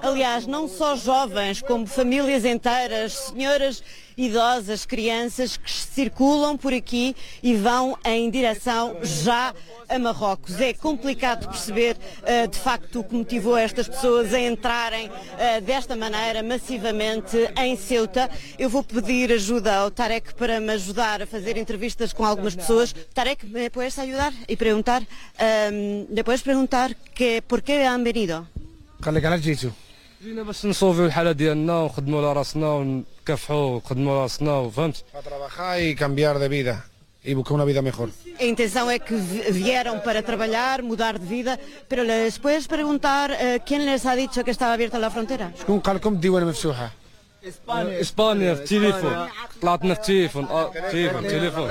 Aliás, não só jovens, como famílias inteiras, senhoras idosas, crianças que circulam por aqui e vão em direção já a Marrocos. É complicado perceber de facto o que motivou estas pessoas a entrarem desta maneira massivamente em Ceuta. Eu vou pedir ajuda ao Tarek para me ajudar a fazer entrevistas com algumas pessoas. Tarek, ¿me puedes ayudar y preguntar? ¿Le puedes preguntar por qué han venido? خليك على جيتو جينا باش نصوفيو الحالة ديالنا ونخدموا على راسنا ونكافحوا ونخدموا على راسنا وفهمت. para trabajar y cambiar de vida y buscar una vida mejor. A intenção é que vieram para trabalhar, mudar de vida, pero les puedes preguntar quién les ha dicho que estaba abierta la frontera. شكون قال لكم الديوانة مفتوحة؟ اسبانيا في التليفون طلعتنا في التليفون.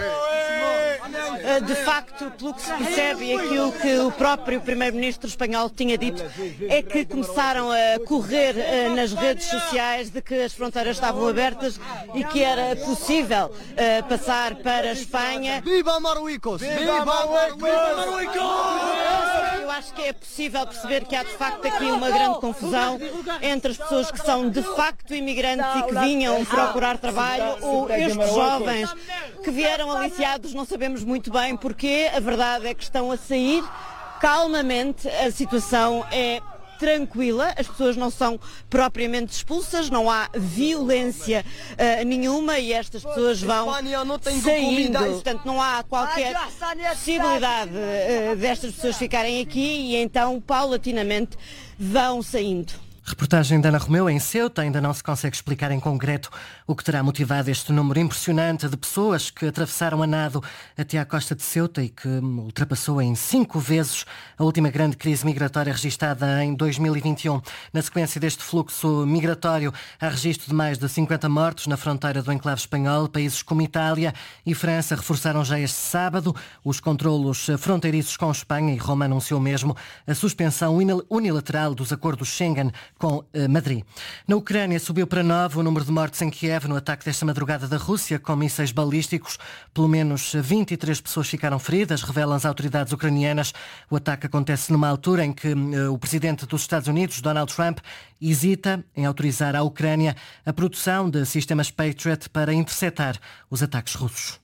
De facto, pelo que se percebe e aquilo que o próprio primeiro-ministro espanhol tinha dito, é que começaram a correr nas redes sociais de que as fronteiras estavam abertas e que era possível passar para a Espanha. Viva Marruecos! Viva Marruecos! Eu acho que é possível perceber que há de facto aqui uma grande confusão entre as pessoas que são de facto imigrantes e que vinham procurar trabalho ou estes jovens que vieram aliciados, não sabemos muito bem porquê. A verdade é que estão a sair calmamente, a situação é tranquila, as pessoas não são propriamente expulsas, não há violência nenhuma e estas pessoas vão saindo. Portanto, não há qualquer possibilidade destas pessoas ficarem aqui e então, paulatinamente, vão saindo. Reportagem de Ana Romeu em Ceuta. Ainda não se consegue explicar em concreto o que terá motivado este número impressionante de pessoas que atravessaram a nado até à costa de Ceuta e que ultrapassou em 5 vezes a última grande crise migratória registada em 2021. Na sequência deste fluxo migratório, há registro de mais de 50 mortos na fronteira do enclave espanhol. Países como Itália e França reforçaram já este sábado os controlos fronteiriços com Espanha e Roma anunciou mesmo a suspensão unilateral dos acordos Schengen com Madrid. Na Ucrânia subiu para 9 o número de mortes em Kiev no ataque desta madrugada da Rússia com mísseis balísticos. Pelo menos 23 pessoas ficaram feridas, revelam as autoridades ucranianas. O ataque acontece numa altura em que o presidente dos Estados Unidos, Donald Trump, hesita em autorizar à Ucrânia a produção de sistemas Patriot para interceptar os ataques russos.